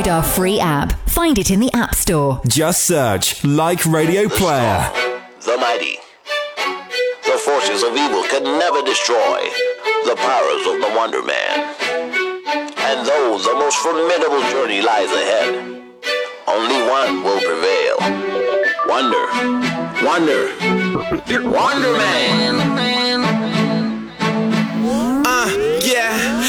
Download our free app. Find it in the App Store. Just search Like Radio Player. The mighty. The forces of evil can never destroy the powers of the Wonder Man. And though the most formidable journey lies ahead, only one will prevail. Wonder. Wonder Man.